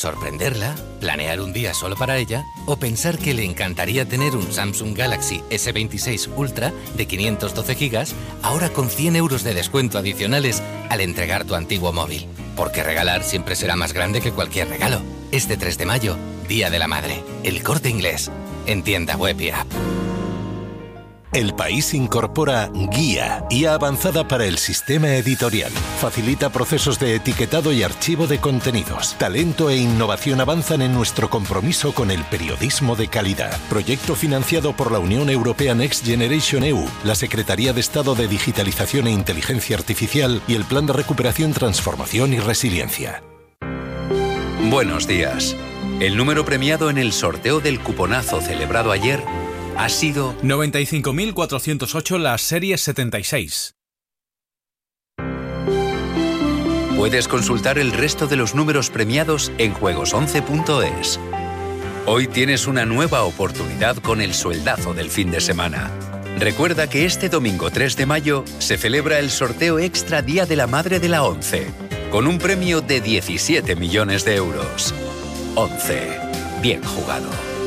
sorprenderla, planear un día solo para ella o pensar que le encantaría tener un Samsung Galaxy S26 Ultra de 512 GB ahora con 100 euros de descuento adicionales al entregar tu antiguo móvil. Porque regalar siempre será más grande que cualquier regalo. Este 3 de mayo, Día de la Madre. El Corte Inglés. En tienda web y app. El País incorpora Guía, IA avanzada para el sistema editorial. Facilita procesos de etiquetado y archivo de contenidos. Talento e innovación avanzan en nuestro compromiso con el periodismo de calidad. Proyecto financiado por la Unión Europea Next Generation EU, la Secretaría de Estado de Digitalización e Inteligencia Artificial y el Plan de Recuperación, Transformación y Resiliencia. Buenos días. El número premiado en el sorteo del cuponazo celebrado ayer ha sido 95.408, la serie 76. Puedes consultar el resto de los números premiados en juegos11.es. Hoy tienes una nueva oportunidad con el sueldazo del fin de semana. Recuerda que este domingo 3 de mayo se celebra el sorteo extra Día de la Madre de la ONCE, con un premio de 17 millones de euros. ONCE. Bien jugado.